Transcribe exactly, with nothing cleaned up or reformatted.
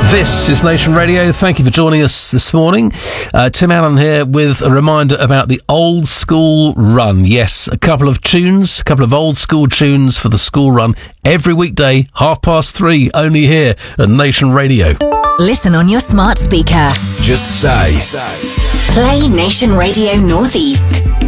This is Nation Radio. Thank you for joining us this morning. Uh, Tim Allen here with a reminder about the old school run. Yes, a couple of tunes, a couple of old school tunes for the school run every weekday, half past three, only here at Nation Radio. Listen on your smart speaker. Just say, play Nation Radio Northeast.